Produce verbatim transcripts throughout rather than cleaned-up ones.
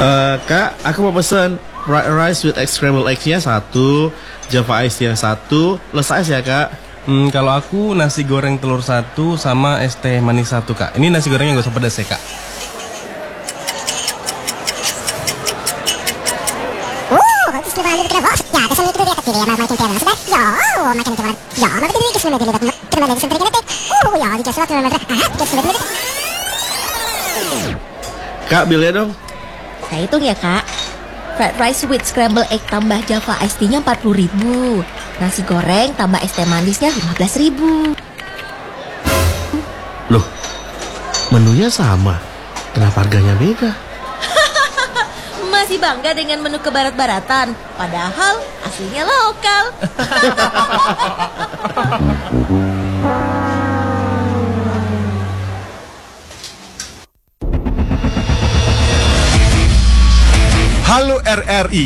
Eh, Kak, aku mau pesen fried rice with egg scrambled egg-nya satu, Java Ice yang satu, less ice ya Kak. Hmm, kalau aku nasi goreng telur satu sama es teh manis satu, Kak. Ini nasi gorengnya gak usah pedas ya, Kak. Kak, bilnya dong. Saya hitung ya kak. Fried rice with scrambled egg tambah Java Iced Tea-nya empat puluh ribu. Nasi goreng tambah es teh manisnya lima belas ribu. Loh, menunya sama, kenapa harganya beda? Masih bangga dengan menu kebarat-baratan, padahal aslinya lokal. Halo R R I.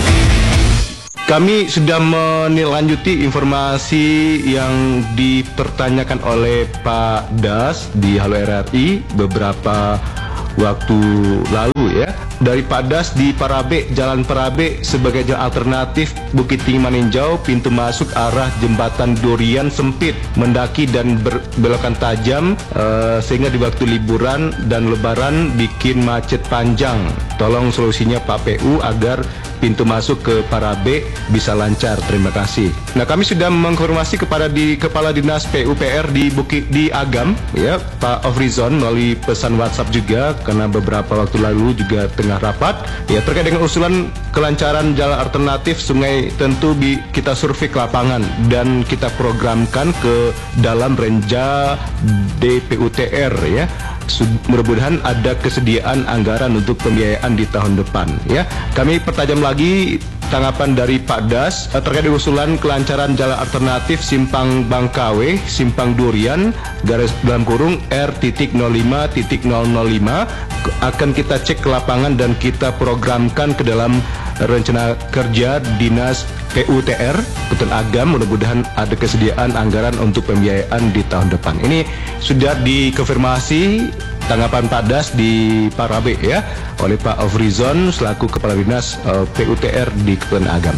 Kami sudah menindaklanjuti informasi yang dipertanyakan oleh Pak Das di Halo R R I beberapa waktu lalu ya. Dari Pak Das di Parabe, Jalan Parabe sebagai jalan alternatif Bukit Tinggi Maninjau, pintu masuk arah jembatan Durian sempit, mendaki dan berbelokan tajam uh, sehingga di waktu liburan dan lebaran bikin macet panjang. Tolong solusinya Pak P U agar pintu masuk ke Parabe bisa lancar. Terima kasih. Nah, kami sudah menginformasi kepada di Kepala Dinas P U P R di Bukit di Agam ya, Pak Ofrizon melalui pesan WhatsApp juga karena beberapa waktu lalu juga tengah rapat ya terkait dengan usulan kelancaran jalan alternatif sungai. Tentu bi, kita survei ke lapangan dan kita programkan ke dalam renja D P U T R ya. Mudah-mudahan ada kesediaan anggaran untuk pembiayaan di tahun depan ya. Kami pertajam lagi tanggapan dari Pak Das terkait usulan kelancaran jalan alternatif Simpang Bangkawe, Simpang Durian, garis dalam kurung R nol lima nol nol lima akan kita cek ke lapangan dan kita programkan ke dalam rencana kerja Dinas P U T R Kota Agam. Mudah-mudahan ada kesediaan anggaran untuk pembiayaan di tahun depan. Ini sudah dikonfirmasi tanggapan Pak Das di Parabe ya oleh Pak Ofrizon selaku Kepala Dinas uh, P U T R di Kota Agam.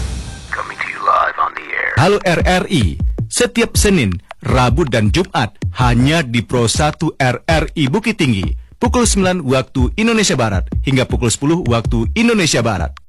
Halo R R I, setiap Senin, Rabu dan Jumat hanya di Pro satu R R I Bukit Tinggi pukul sembilan waktu Indonesia Barat hingga pukul sepuluh waktu Indonesia Barat.